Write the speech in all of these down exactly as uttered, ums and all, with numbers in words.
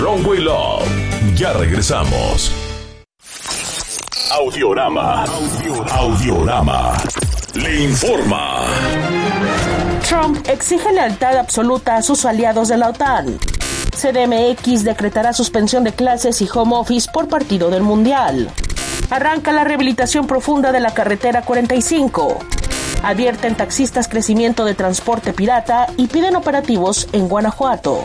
Runway Love. Ya regresamos. Audiorama. Audiorama. Audiorama. Le informa. Trump exige lealtad absoluta a sus aliados de la OTAN. C D M X decretará suspensión de clases y home office por partido del Mundial. Arranca la rehabilitación profunda de la carretera cuarenta y cinco. Advierten taxistas crecimiento de transporte pirata y piden operativos en Guanajuato.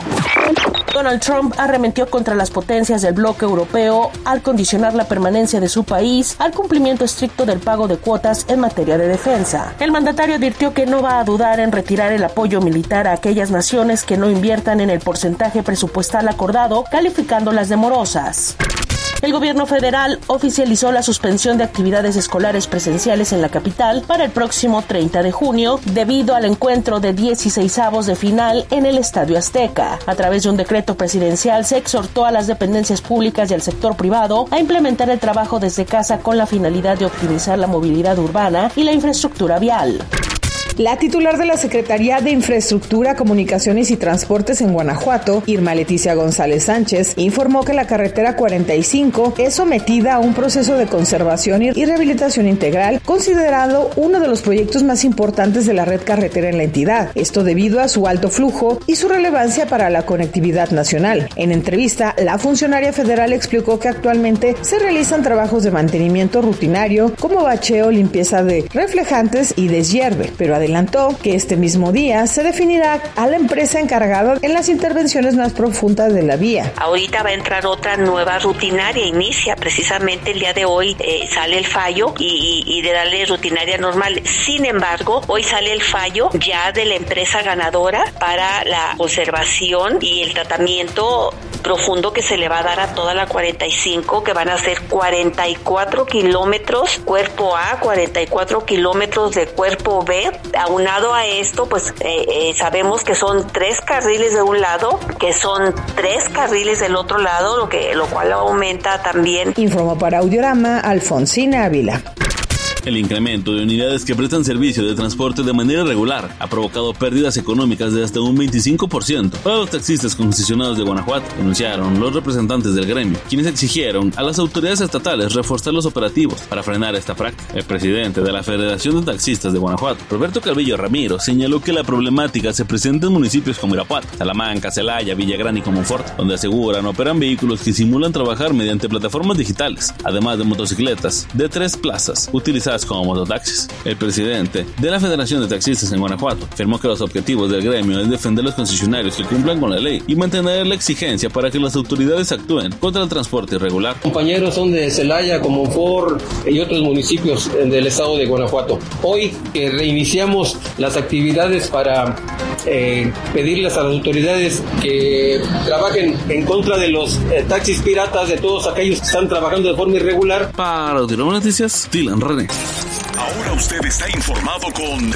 Donald Trump arremetió contra las potencias del bloque europeo al condicionar la permanencia de su país al cumplimiento estricto del pago de cuotas en materia de defensa. El mandatario advirtió que no va a dudar en retirar el apoyo militar a aquellas naciones que no inviertan en el porcentaje presupuestal acordado, calificándolas de morosas. El gobierno federal oficializó la suspensión de actividades escolares presenciales en la capital para el próximo treinta de junio debido al encuentro de dieciseisavos de final en el Estadio Azteca. A través de un decreto presidencial se exhortó a las dependencias públicas y al sector privado a implementar el trabajo desde casa con la finalidad de optimizar la movilidad urbana y la infraestructura vial. La titular de la Secretaría de Infraestructura, Comunicaciones y Transportes en Guanajuato, Irma Leticia González Sánchez, informó que la carretera cuarenta y cinco es sometida a un proceso de conservación y rehabilitación integral, considerado uno de los proyectos más importantes de la red carretera en la entidad. Esto debido a su alto flujo y su relevancia para la conectividad nacional. En entrevista, la funcionaria federal explicó que actualmente se realizan trabajos de mantenimiento rutinario como bacheo, limpieza de reflejantes y deshierve, pero adelantó que este mismo día se definirá a la empresa encargada en las intervenciones más profundas de la vía. Ahorita va a entrar otra nueva rutinaria, inicia precisamente el día de hoy, eh, sale el fallo y, y, y de darle rutinaria normal. Sin embargo, hoy sale el fallo ya de la empresa ganadora para la conservación y el tratamiento profundo que se le va a dar a toda la cuarenta y cinco, que van a ser cuarenta y cuatro kilómetros cuerpo A, cuarenta y cuatro kilómetros de cuerpo B. Aunado a esto, pues eh, eh, sabemos que son tres carriles de un lado, que son tres carriles del otro lado, lo que lo cual aumenta también. Informó para Audiorama Alfonsina Ávila. El incremento de unidades que prestan servicio de transporte de manera regular ha provocado pérdidas económicas de hasta un veinticinco por ciento para los taxistas concesionados de Guanajuato, denunciaron los representantes del gremio, quienes exigieron a las autoridades estatales reforzar los operativos para frenar esta práctica. El presidente de la Federación de Taxistas de Guanajuato, Roberto Calvillo Ramiro, señaló que la problemática se presenta en municipios como Irapuato, Salamanca, Celaya, Villagrán y Comonfort, donde aseguran operan vehículos que simulan trabajar mediante plataformas digitales, además de motocicletas de tres plazas utilizadas como mototaxis. El presidente de la Federación de Taxistas en Guanajuato afirmó que los objetivos del gremio es defender a los concesionarios que cumplan con la ley y mantener la exigencia para que las autoridades actúen contra el transporte irregular. Compañeros son de Celaya, Comonfort y otros municipios del estado de Guanajuato. Hoy que reiniciamos las actividades para eh, pedirles a las autoridades que trabajen en contra de los eh, taxis piratas, de todos aquellos que están trabajando de forma irregular. Para Audiorama Noticias, Dylan René. Ahora usted está informado con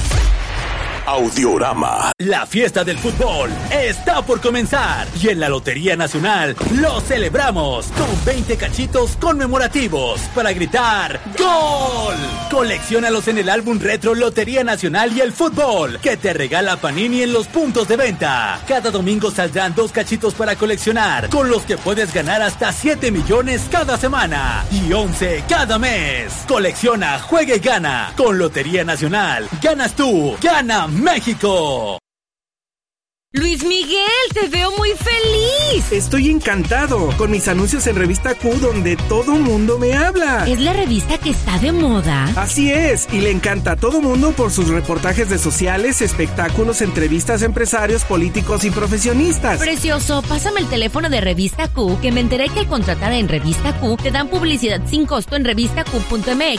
Audiorama. La fiesta del fútbol está por comenzar y en la Lotería Nacional lo celebramos con veinte cachitos conmemorativos para gritar ¡Gol! Colecciónalos en el álbum retro Lotería Nacional y el Fútbol que te regala Panini en los puntos de venta. Cada domingo saldrán dos cachitos para coleccionar, con los que puedes ganar hasta siete millones cada semana y once cada mes. Colecciona, juega y gana. Con Lotería Nacional, ganas tú, gana México. Luis Miguel, te veo muy feliz. Estoy encantado con mis anuncios en Revista Q, donde todo mundo me habla. ¿Es la revista que está de moda? Así es, y le encanta a todo mundo por sus reportajes de sociales, espectáculos, entrevistas a empresarios, políticos y profesionistas. Precioso, pásame el teléfono de Revista Q, que me enteré que al contratar en Revista Q te dan publicidad sin costo en revista q punto m x